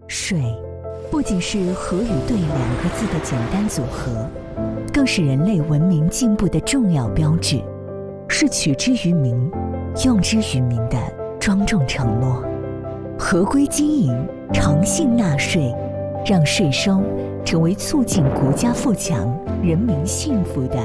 税不仅是和与对两个字的简单组合，更是人类文明进步的重要标志，是取之于民、用之于民的庄重承诺。合规经营、诚信纳税，让税收成为促进国家富强、人民幸福的